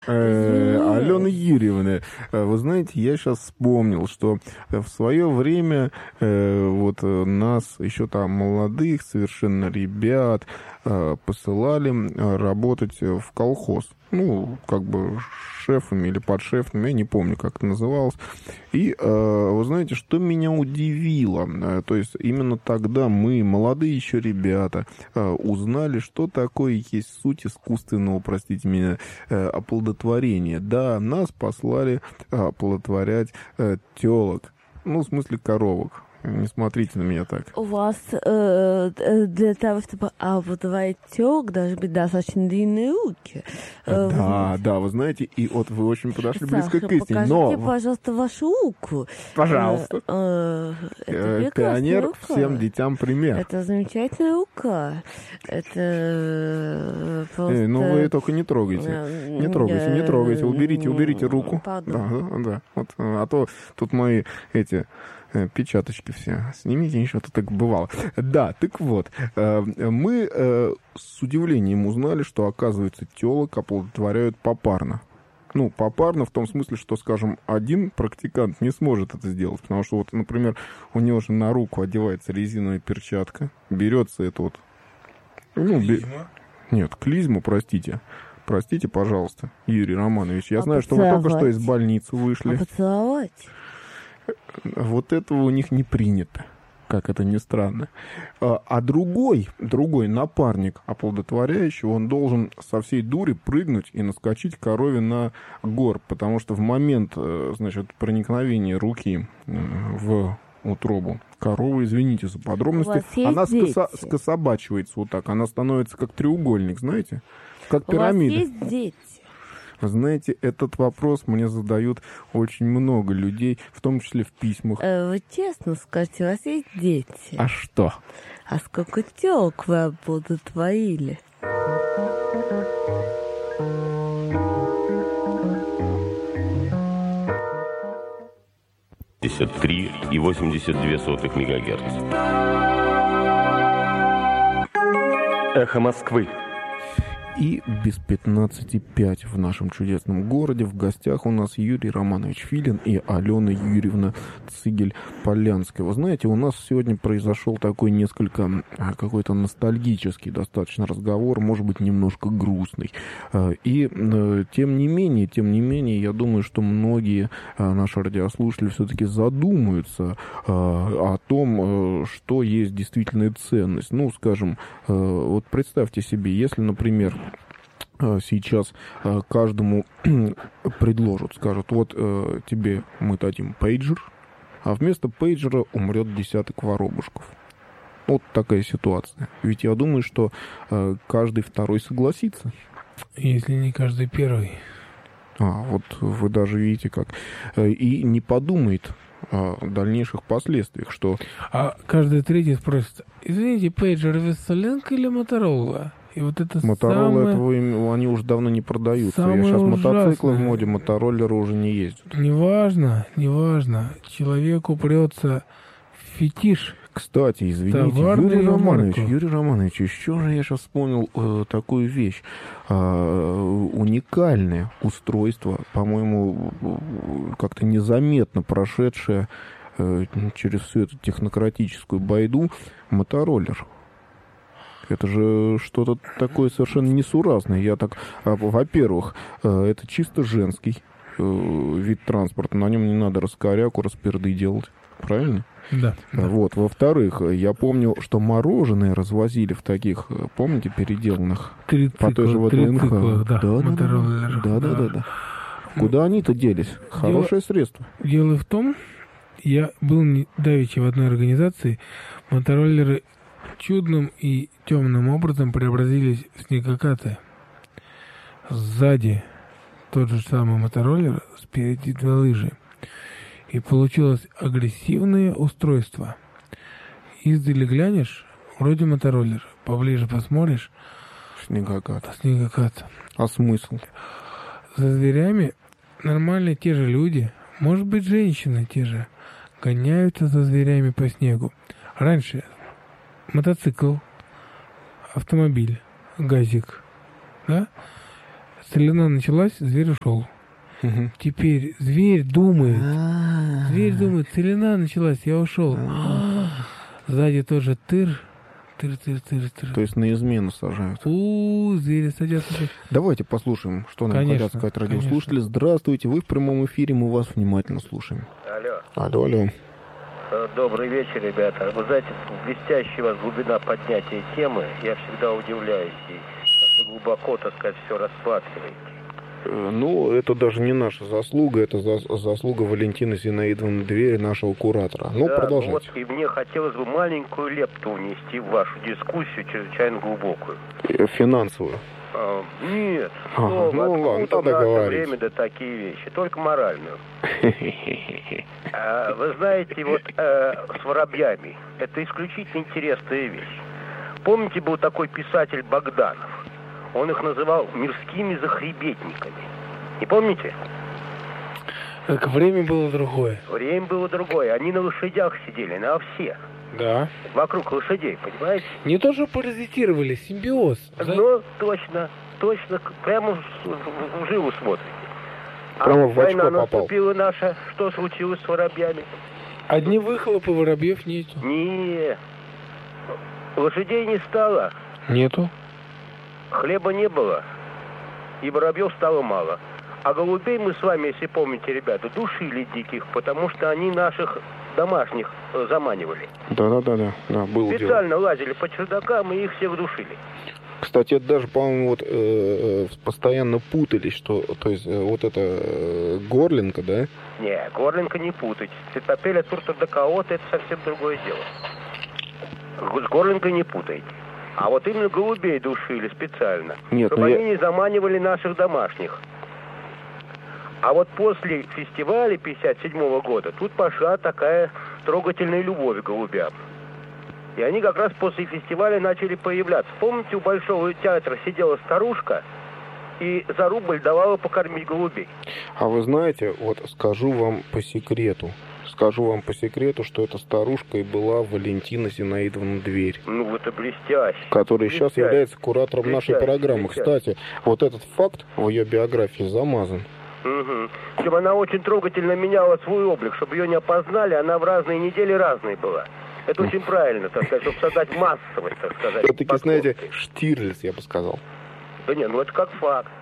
Алена Юрьевна, вы знаете, я сейчас вспомнил, что в свое время нас, еще там молодых совершенно ребят, посылали работать в колхоз. Ну, как бы шефами или подшефами, я не помню, как это называлось. И вы знаете, что меня удивило? То есть именно тогда мы, молодые еще ребята, узнали, что такое есть суть искусственного, простите меня, оплодотворения. Да, нас послали оплодотворять телок, ну, в смысле коровок. Не смотрите на меня так. У вас для того, чтобы оплодотворить телок, должны быть достаточно длинные руки. Да, вы знаете, и вот вы очень подошли близко к истине. Покажите, пожалуйста, вашу руку. Пожалуйста. Это пионер рука. Всем детям пример. Это замечательная рука. Это просто... Ну, вы только не трогайте. Не трогайте. Уберите руку. Да. Вот, а то тут мои печаточки все. Снимите, ничего, тут так бывало. Да, так вот. Мы с удивлением узнали, что, оказывается, телок оплодотворяют попарно. Ну, попарно в том смысле, что, скажем, один практикант не сможет это сделать. Потому что, вот, например, у него же на руку одевается резиновая перчатка. Берется это вот... Клизма? Нет, клизму, простите. Простите, пожалуйста, Юрий Романович. Я знаю, что вы только что из больницы вышли. Поцеловать? Вот этого у них не принято, как это ни странно. А другой напарник оплодотворяющий, он должен со всей дури прыгнуть и наскочить корове на горб, потому что в момент, значит, проникновения руки в утробу коровы, извините за подробности, она скособачивается вот так, она становится как треугольник, знаете, как пирамида. У вас есть дети? Вы знаете, этот вопрос мне задают очень много людей, в том числе в письмах. Вы честно скажите, у вас есть дети? А что? А сколько телок вы оплодотворили? и 82 мегагерц. Эхо Москвы. И без 15:05 в нашем чудесном городе в гостях у нас Юрий Романович Филин и Алена Юрьевна Цигель-Полянская. Вы знаете, у нас сегодня произошел такой несколько какой-то ностальгический достаточно разговор, может быть, немножко грустный. И тем не менее, я думаю, что многие наши радиослушатели все-таки задумаются о том, что есть действительная ценность. Ну, скажем, вот представьте себе, если, например, сейчас каждому предложат, скажут, вот тебе мы дадим пейджер, а вместо пейджера умрет десяток воробушков. Вот такая ситуация. Ведь я думаю, что каждый второй согласится. Если не каждый первый. Вот вы даже видите как. И не подумает о дальнейших последствиях, что... А каждый третий спросит, извините, пейджер Веселенко или Моторола? И вот это Моторола, они уже давно не продаются. Я сейчас мотоциклы в моде, мотороллеры уже не ездят. Неважно. Человеку прется фетиш. Кстати, извините, Юрий Романович, еще же я сейчас вспомнил такую вещь. Уникальное устройство, по-моему, как-то незаметно прошедшее через всю эту технократическую байду, мотороллер. Это же что-то такое совершенно несуразное. Во-первых, это чисто женский вид транспорта. На нем не надо раскоряку, расперды делать. Правильно? Да. Вот. Во-вторых, я помню, что мороженое развозили в таких, помните, переделанных по той же ВТНХ. Да. Куда они-то делись? Хорошее средство. Дело в том, я был давеча в одной организации, мотороллеры чудным и темным образом преобразились в снегокаты. Сзади тот же самый мотороллер, спереди две лыжи. И получилось агрессивное устройство. Издали глянешь, вроде мотороллер. Поближе посмотришь. Снегокат. А смысл? За зверями нормальные те же люди, может быть, женщины те же, гоняются за зверями по снегу. Раньше мотоцикл, автомобиль, газик, да? Целина началась, зверь ушел. Теперь зверь думает, целина началась, я ушел. Сзади тоже тыр. То есть на измену сажают. Звери садятся. Давайте послушаем, что нам хотят сказать радиослушатели. Здравствуйте, вы в прямом эфире, мы вас внимательно слушаем. Алло. Добрый вечер, ребята. Вы знаете, блестящая у вас глубина поднятия темы. Я всегда удивляюсь, и как вы глубоко, так сказать, все рассматриваете. Ну, это даже не наша заслуга, это заслуга Валентины Зинаидовны Двери, нашего куратора. Ну, да, продолжайте. Вот, и мне хотелось бы маленькую лепту внести в вашу дискуссию, чрезвычайно глубокую. Финансовую? Нет. Ну ладно, тогда говорите. Время да такие вещи, только моральную. Вы знаете, вот с воробьями, это исключительно интересная вещь. Помните, был такой писатель Богданов? Он их называл мирскими захребетниками. Не помните? Так время было другое. Время было другое. Они на лошадях сидели, на овсе. Да. Вокруг лошадей, понимаете? Не то, что паразитировали, симбиоз. Ну, точно. Прямо в жилу смотрите. Прямо в война очко попал. наступила наша. Что случилось с воробьями? Одни выхлопы, воробьев нету. Не, лошадей не стало. Нету. Хлеба не было, и воробьев стало мало. А голубей мы с вами, если помните, ребята, душили диких, потому что они наших домашних заманивали. Да, было дело. Специально лазили по чердакам и их всех душили. Кстати, это даже, по-моему, вот постоянно путались, что, то есть, вот это горлинка, да? Не, горлинка не путать. Цитопеля туртодокаота — это совсем другое дело. С горлинкой не путайте. А вот именно голубей душили специально, чтобы они не заманивали наших домашних. А вот после фестиваля 57 года тут пошла такая трогательная любовь к голубям. И они как раз после фестиваля начали появляться. Помните, у Большого театра сидела старушка и за рубль давала покормить голубей? А вы знаете, вот скажу вам по секрету, что эта старушка и была Валентина Зинаидовна Дверь. Ну, это блестяще. Которая сейчас является куратором нашей программы. Кстати, вот этот факт в ее биографии замазан. Угу. Причем она очень трогательно меняла свой облик, чтобы ее не опознали, она в разные недели разной была. Это очень правильно, так сказать, чтобы создать массовость, так сказать. Все-таки, знаете, Штирлиц, я бы сказал. Да нет, ну это как факт.